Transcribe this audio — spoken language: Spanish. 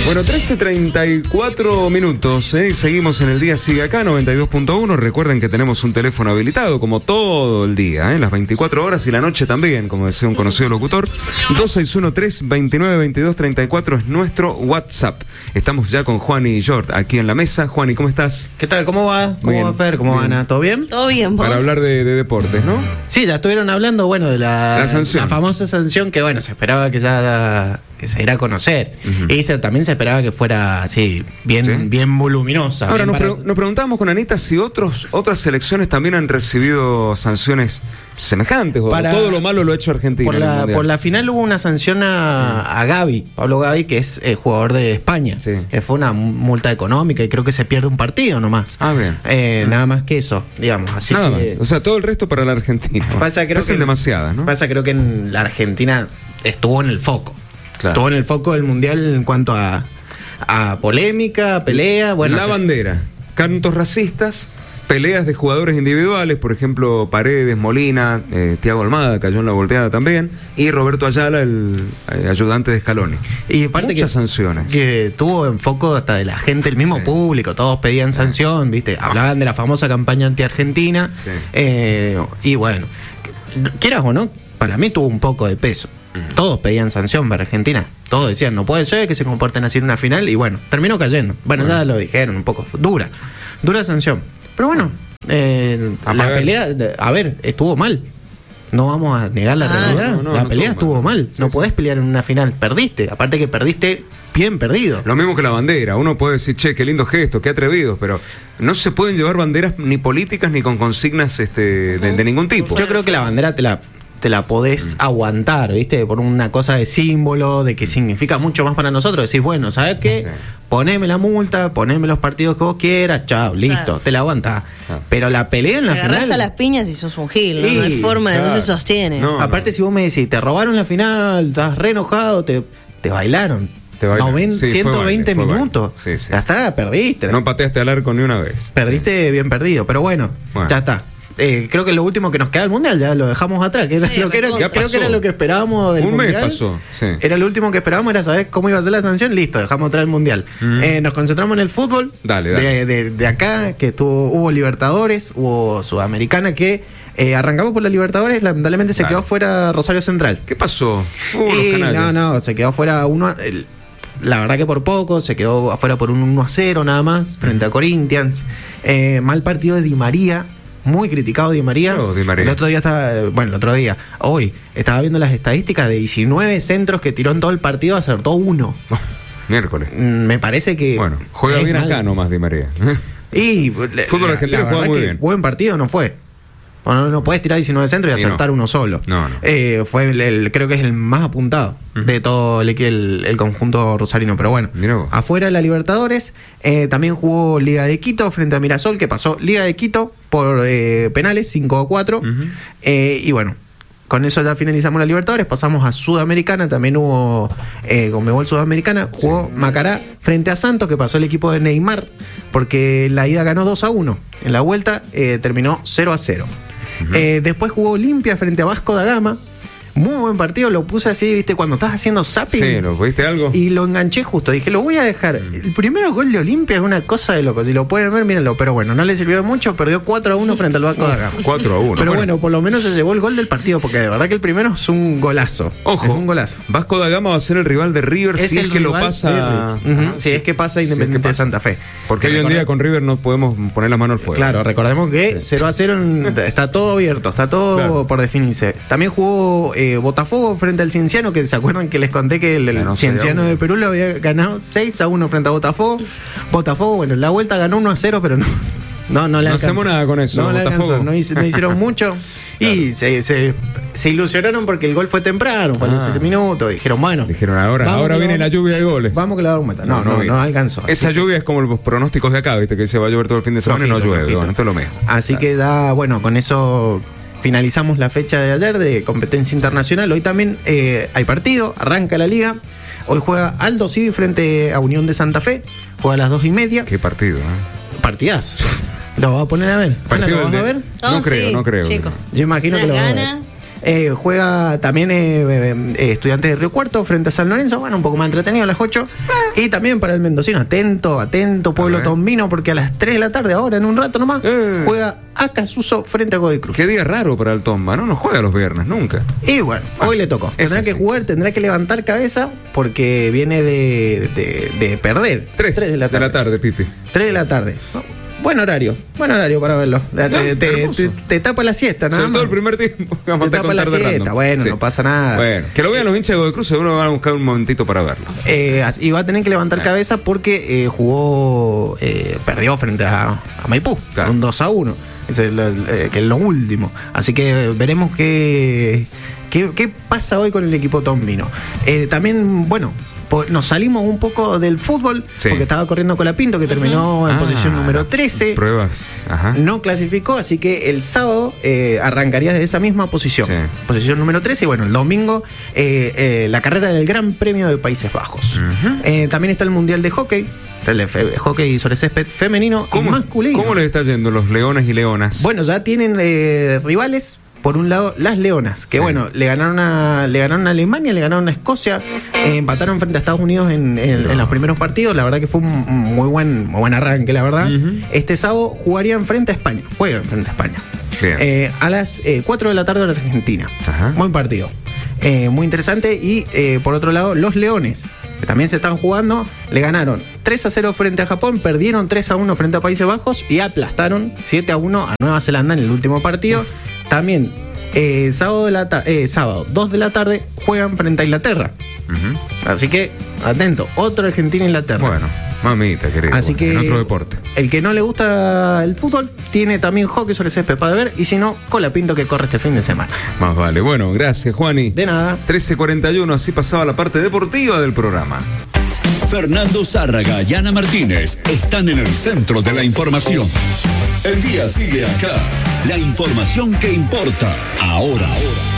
Bueno, 13:34 minutos, ¿eh? Seguimos en el día Sigue Acá, 92.1. Recuerden que tenemos un teléfono habilitado como todo el día, las 24 horas y la noche también, como decía un conocido locutor. 2613-292234 es nuestro WhatsApp. Estamos ya con Juani y Jord aquí en la mesa. Juani, ¿cómo estás? ¿Qué tal? ¿Cómo va? ¿Cómo va Fer? ¿Cómo va Ana? ¿Todo bien? Todo bien, ¿vos? Para hablar de deportes, ¿no? Sí, ya estuvieron hablando, bueno, de la sanción. La famosa sanción que, bueno, se esperaba que se diera a conocer. Y también se esperaba que fuera así, bien voluminosa. Ahora, bien nos preguntábamos con Anita si otras selecciones también han recibido sanciones semejantes, o todo lo malo lo ha hecho Argentina. Por la final hubo una sanción a Gavi, Pablo Gavi, que es jugador de España. Sí. Que fue una multa económica y creo que se pierde un partido nomás. Ah, bien. Nada más que eso, digamos. Así nada que, más. O sea, todo el resto para la Argentina. Creo que demasiadas, ¿no? Creo que en la Argentina estuvo en el foco. Claro. Estuvo en el foco del Mundial en cuanto a polémica, pelea. Bueno, la bandera, cantos racistas, peleas de jugadores individuales, por ejemplo, Paredes, Molina, Thiago Almada cayó en la volteada también, y Roberto Ayala, el ayudante de Scaloni. Y aparte muchas sanciones. Que tuvo en foco hasta de la gente, el mismo público, todos pedían sanción, ¿viste? Hablaban de la famosa campaña anti-argentina. Sí. Y bueno, quieras o no, para mí tuvo un poco de peso. Todos pedían sanción para Argentina. Todos decían, no puede ser que se comporten así en una final. Y bueno, terminó cayendo. Bueno, ya lo dijeron un poco. Dura sanción. Pero bueno, la pelea, a ver, estuvo mal. No vamos a negar la realidad. La pelea estuvo mal. No podés pelear en una final. Perdiste. Aparte que perdiste bien perdido. Lo mismo que la bandera. Uno puede decir, che, qué lindo gesto, qué atrevidos, pero no se pueden llevar banderas ni políticas ni con consignas de ningún tipo. Yo creo que la bandera te la podés aguantar, ¿viste? Por una cosa de símbolo, de que significa mucho más para nosotros. Decís, bueno, ¿sabes qué? Sí. Poneme la multa, poneme los partidos que vos quieras, chao, listo, te la aguantás. Pero la pelea en la final... Te agarrás a las piñas y sos un gil, ¿no? No hay forma de no se sostiene. No, aparte, si vos me decís, te robaron la final, estás re enojado, te bailaron. 120 minutos. Sí. Ya está, perdiste. No pateaste al arco ni una vez. Perdiste bien perdido, pero bueno, ya está. Creo que lo último que nos queda del Mundial ya lo dejamos atrás. Creo que era lo que esperábamos del Mundial. Un mes pasó. Sí. Era lo último que esperábamos, era saber cómo iba a ser la sanción. Listo, dejamos atrás el Mundial. Nos concentramos en el fútbol. Dale. De acá, que hubo Libertadores, hubo Sudamericana, que arrancamos por la Libertadores. Lamentablemente se quedó fuera Rosario Central. ¿Qué pasó? Se quedó fuera la verdad que por poco, se quedó afuera por un 1-0 nada más, frente a Corinthians. Mal partido de Di María. Muy criticado Di María. Hoy estaba viendo las estadísticas de 19 centros que tiró en todo el partido, acertó uno. Miércoles. Me parece que... Bueno, juega bien acá nomás Di María. Y fútbol argentino juega muy bien. Buen partido no fue. No puedes tirar 19 centros y acertar uno solo. No. Fue creo que es el más apuntado de todo el conjunto rosarino. Pero bueno, afuera de la Libertadores, también jugó Liga de Quito frente a Mirasol, que pasó Liga de Quito por penales 5-4. Y bueno, con eso ya finalizamos la Libertadores. Pasamos a Sudamericana. También hubo Conmebol Sudamericana. Jugó Macará frente a Santos, que pasó el equipo de Neymar, porque la ida ganó 2-1. En la vuelta terminó 0-0. Después jugó Olimpia frente a Vasco da Gama. Muy buen partido, lo puse así, viste, cuando estás haciendo zapping. Sí, ¿lo viste algo? Y lo enganché justo, dije, lo voy a dejar. El primer gol de Olimpia es una cosa de loco, si lo pueden ver, mírenlo. Pero bueno, no le sirvió de mucho, perdió 4-1 frente al Vasco da Gama. 4-1. Pero bueno, por lo menos se llevó el gol del partido, porque de verdad que el primero es un golazo. Ojo, es un golazo. Vasco da Gama va a ser el rival de River si es que lo pasa. Si es que pasa Independiente de Santa Fe. Porque hoy en día con River no podemos poner la mano al fuego. Claro, recordemos que 0-0 está todo abierto, está todo por definirse. También jugó Botafogo frente al Cienciano, que se acuerdan que les conté que el Cienciano de Perú lo había ganado 6-1 frente a Botafogo. Botafogo, bueno, en la vuelta ganó 1-0, pero no le hacemos nada con eso. No le alcanzó, no hicieron mucho. Y se ilusionaron porque el gol fue temprano, fue a los 7 minutos. Dijeron, ahora viene la lluvia de goles. Vamos que la vamos a meter. No alcanzó. Esa lluvia es como los pronósticos de acá, viste, que se va a llover todo el fin de semana y no llueve. Bueno, esto es lo mismo. Así que con eso finalizamos la fecha de ayer de competencia internacional. Hoy también hay partido, arranca la liga. Hoy juega Aldo Civi frente a Unión de Santa Fe. Juega a las 2:30. Qué partido, Partidazo. ¿Lo vas a poner a ver? ¿Lo vas a ver? No creo. Chico. Yo imagino que lo vas a ver. Juega también Estudiantes de Río Cuarto frente a San Lorenzo. Bueno, un poco más entretenido a las 8. Y también para el mendocino, atento, pueblo tombino, porque a las 3 de la tarde, ahora en un rato nomás, juega Acasuso frente a Godoy Cruz. Qué día raro para el Tomba, ¿no? No juega los viernes, nunca. Y bueno, hoy le tocó. Tendrá que jugar, tendrá que levantar cabeza, porque viene de perder. 3 de la tarde, Pipi. 3 de la tarde. Buen horario para verlo. Te tapa la siesta, ¿no? Sobre todo el primer tiempo. Te tapa la siesta, bueno, sí. No pasa nada. Bueno, que lo vean los hinchas de Godoy Cruz, seguro van a buscar un momentito para verlo. Y va a tener que levantar cabeza porque perdió frente a Maipú, claro. Un 2-1. Que es lo último. Así que veremos qué pasa hoy con el equipo tombino. También, bueno, nos salimos un poco del fútbol, sí, porque estaba corriendo Colapinto, que terminó en posición número 13. Pruebas. Ajá. No clasificó, así que el sábado arrancaría desde esa misma posición. Sí. Posición número 13. Y bueno, el domingo la carrera del Gran Premio de Países Bajos. También está el Mundial de Hockey. El hockey sobre césped femenino y masculino. ¿Cómo les está yendo los leones y leonas? Bueno, ya tienen rivales. Por un lado, las leonas, que sí, bueno, le ganaron a Alemania, le ganaron a Escocia, empataron frente a Estados Unidos en los primeros partidos. La verdad que fue un muy buen arranque, la verdad. Este sábado juegan frente a España. A las 4 de la tarde de Argentina. Ajá. Buen partido. Muy interesante. Y por otro lado, los leones, que también se están jugando, le ganaron 3-0 frente a Japón, perdieron 3-1 frente a Países Bajos y aplastaron 7-1 a Nueva Zelanda en el último partido. También sábado 2 de la tarde juegan frente a Inglaterra. Así que atento, otro Argentina-Inglaterra. Bueno, mamita querida. Así que en otro deporte. El que no le gusta el fútbol tiene también hockey sobre césped para ver, y si no, Colapinto, que corre este fin de semana. Más vale. Bueno, gracias, Juani. De nada. 13:41, así pasaba la parte deportiva del programa. Fernando Zárraga y Ana Martínez están en el centro de la información. El día sigue acá. La información que importa ahora.